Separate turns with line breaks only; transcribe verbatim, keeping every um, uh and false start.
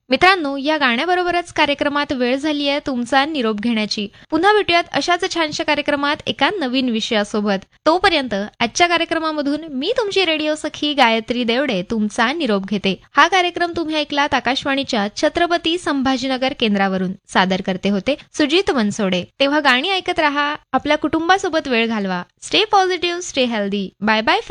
मित्रांनो, या गाण्याबरोबरच कार्यक्रमात वेळ झाली आहे तुमचा निरोप घेण्याची. पुन्हा भेटूयात अशाच छानशा कार्यक्रमात एका नवीन विषयासोबत. तोपर्यंत आजच्या कार्यक्रमामधून मी तुमची रेडिओ सखी गायत्री देवडे तुमचा निरोप घेते. हा कार्यक्रम तुम्ही ऐकलात आकाशवाणीच्या छत्रपती संभाजीनगर केंद्रावरून. सादर करते होते सुजित मनसोडे. तेव्हा गाणी ऐकत राहा, आपल्या कुटुंबासोबत वेळ घालवा. Stay positive, stay healthy. Bye bye.